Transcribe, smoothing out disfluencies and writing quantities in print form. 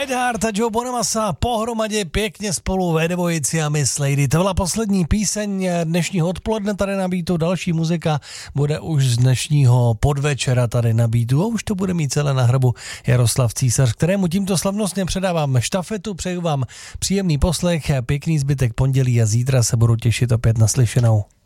Hart a Joe Bonamassa pohromadě pěkně spolu ve dvojici a Miss Lady. To byla poslední píseň dnešního odpoledne tady na Beatu. Další muzika bude už z dnešního podvečera tady na Beatu a už to bude mít celé na hrbu Jaroslav Císař, kterému tímto slavnostně předávám štafetu. Přeju vám příjemný poslech, pěkný zbytek pondělí a zítra se budu těšit opět naslyšenou.